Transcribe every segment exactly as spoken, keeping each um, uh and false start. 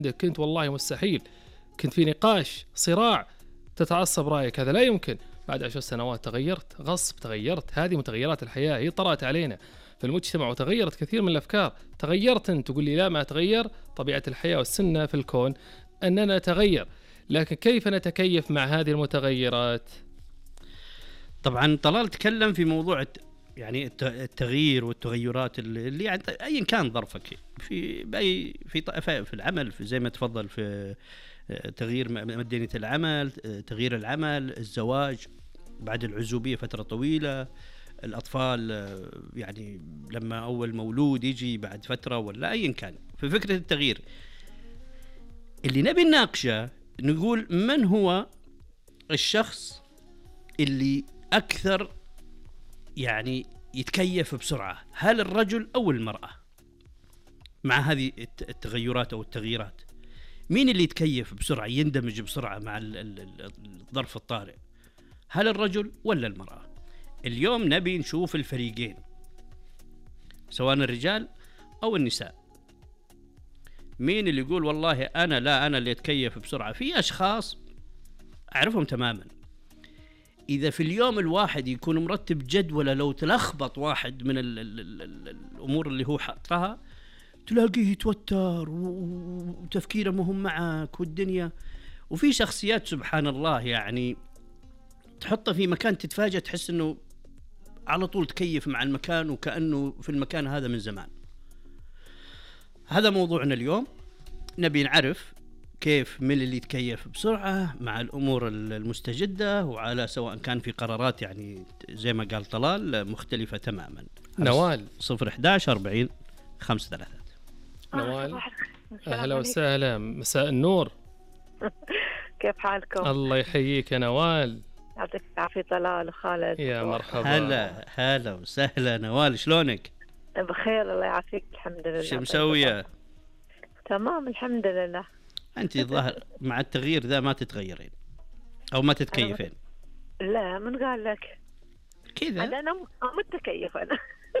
كنت والله مستحيل، كنت في نقاش صراع تتعصب رأيك، هذا لا يمكن. بعد عشر سنوات تغيرت غصب، تغيرت. هذه متغيرات الحياة، هي طرأت علينا في المجتمع وتغيرت كثير من الأفكار. تغيرت أنت تقول لي لا ما تغير، طبيعة الحياة والسنة في الكون أننا نتغير، لكن كيف نتكيف مع هذه المتغيرات؟ طبعا طلال تكلم في موضوع يعني التغيير والتغيرات اللي يعني ايا كان ظرفك في باي في في العمل، في زي ما تفضل في تغيير مدينة العمل، تغيير العمل، الزواج بعد العزوبية فترة طويلة، الأطفال يعني لما أول مولود يجي بعد فترة ولا أيا كان. في فكرة التغيير اللي نبي نناقشه، نقول من هو الشخص اللي أكثر يعني يتكيف بسرعة، هل الرجل أو المرأة مع هذه التغيرات أو التغييرات؟ مين اللي يتكيف بسرعة، يندمج بسرعة مع الظرف الطارئ، هل الرجل ولا المرأة؟ اليوم نبي نشوف الفريقين سواء الرجال أو النساء، مين اللي يقول والله أنا لا أنا اللي أتكيف بسرعة. في أشخاص أعرفهم تماما إذا في اليوم الواحد يكون مرتب جدولة، لو تلخبط واحد من ال ال ال ال الأمور اللي هو حطها تلاقيه يتوتر وتفكيره مهم معك والدنيا. وفي شخصيات سبحان الله يعني تحطه في مكان تتفاجأ تحس أنه على طول تكيف مع المكان وكأنه في المكان هذا من زمان. هذا موضوعنا اليوم، نبي نعرف كيف من اللي يتكيف بسرعة مع الأمور المستجدة، وعلى سواء كان في قرارات يعني زي ما قال طلال مختلفة تماما. نوال صفر إحداش أربعين خمسة ثلاثة. نوال أهلا وسهلا، مساء النور. كيف حالكم؟ الله يحييك يا نوال. يعطيك العافية طلال وخالد. يا مرحبا. هلا هلا وسهلا نوال، شلونك؟ بخير الله يعافيك الحمد لله. شو مسوية؟ تمام الحمد لله. أنت ظاهر مع التغيير ذا ما تتغيرين أو ما تتكيفين. لا من قال لك كذا؟ أنا متكيف أنا.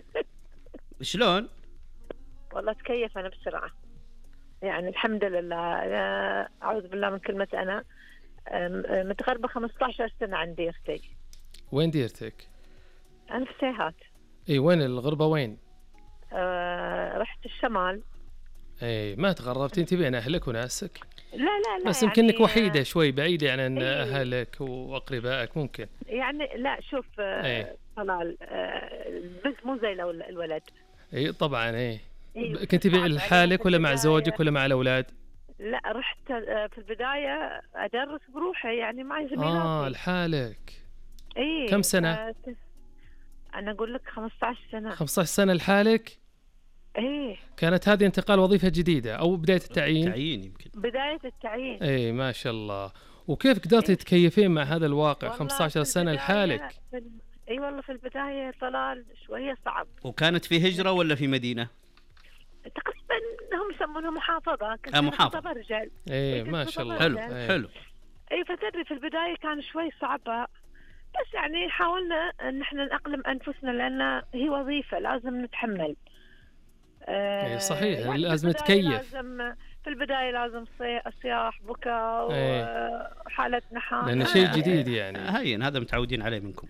شلون؟ والله تكيف أنا بسرعة يعني الحمد لله. أعوذ بالله من كلمة أنا متغربة خمسة عشر سنة عن ديرتي. وين ديرتك؟ أنا في سيهات. إيه وين الغربة وين؟ أه رحت الشمال. اي ما تغربتي انت بين اهلك وناسك؟ لا لا لا بس يمكن يعني انك وحيده شوي بعيده عن يعني إيه اهلك واقربائك ممكن يعني. لا شوف إيه طلال البنت مو زي الولد. اي طبعا. اي إيه كنت لحالك ولا مع زوجك ولا مع الاولاد؟ لا رحت في البدايه ادرس بروحي يعني مع زميلاتي. اه لحالك. اي كم سنه؟ انا اقول لك خمسة عشر سنه. خمسة عشر سنه لحالك؟ ايه. كانت هذه انتقال وظيفة جديدة أو بداية التعيين؟ التعيين يمكن. بداية التعيين. ايه ما شاء الله. وكيف قدرتي تتكيفين مع هذا الواقع خمسة عشر سنة لحالك؟ اي والله في البداية طلال شوية صعب. وكانت في هجرة ولا في مدينة؟ تقريبا هم يسمونها محافظة. كنت آه محافظة. برجل. ايه ما شاء الله. حلو ايه. حلو. اي فتدري في البداية كان شوي صعبة، بس يعني حاولنا ان احنا نأقلم انفسنا لأن هي وظيفة لازم نتحمل. اي صحيح يعني لازم نتكيف. لازم في البداية لازم صياح بكاء وحالة نحاس لأنه شيء جديد يعني. هين هذا متعودين عليه منكم.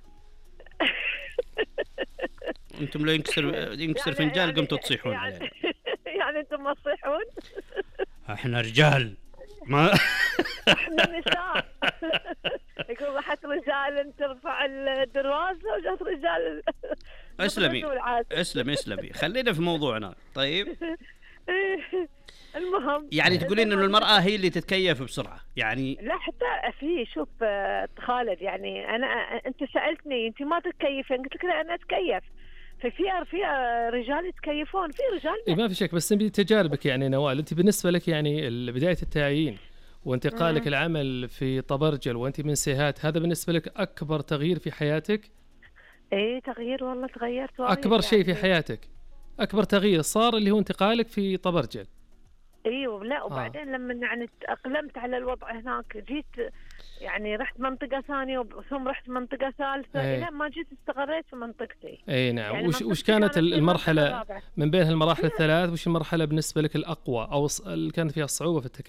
انتم لو ينكسر ينكسر يعني فنجان يعني قمتوا تصيحون يعني علينا. يعني انتم ما تصيحون؟ احنا رجال ما احنا نساء. يقول راحت رجال ترفع الدروازة وجات رجال. اسلمي اسلمي اسلمي خلينا في موضوعنا. طيب المهم يعني تقولين انه المرأة هي اللي تتكيف بسرعة يعني؟ لا حتى في شوف خالد يعني انا انت سألتني انت ما تتكيفين، قلت لك لا انا اتكيف. ففي في رجال يتكيفون، في رجال إيه ما في شك. بس نبي تجاربك يعني نوال، انت بالنسبة لك يعني بداية التعيين وانتقالك العمل في طبرجل وانت من سيهات، هذا بالنسبة لك اكبر تغيير في حياتك؟ ايه تغيير والله تغيرت وايد. اكبر يعني شيء في حياتك، اكبر تغيير صار اللي هو انتقالك في طبرجل. ايوه لا وبعدين آه. لما يعني تأقلمت على الوضع هناك جيت يعني رحت منطقة ثانية ثم رحت منطقة ثالثة إيه. إلى ما جيت استقريت في منطقتي. اي نعم. يعني وش, وش كانت المرحلة من بين هالمراحل الثلاث، وش المرحلة بالنسبة لك الأقوى أو اللي كانت فيها الصعوبة في التكيف؟